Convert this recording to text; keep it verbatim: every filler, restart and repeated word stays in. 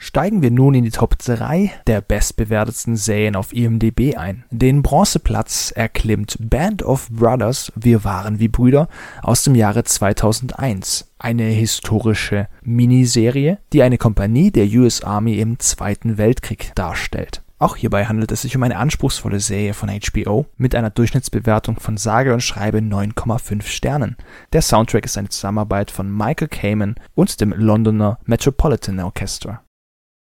Steigen wir nun in die Top drei der bestbewertetsten Serien auf I M D B ein. Den Bronzeplatz erklimmt Band of Brothers, Wir waren wie Brüder, aus dem Jahre zweitausendeins. Eine historische Miniserie, die eine Kompanie der U S Army im Zweiten Weltkrieg darstellt. Auch hierbei handelt es sich um eine anspruchsvolle Serie von H B O mit einer Durchschnittsbewertung von sage und schreibe neun Komma fünf Sternen. Der Soundtrack ist eine Zusammenarbeit von Michael Kamen und dem Londoner Metropolitan Orchestra.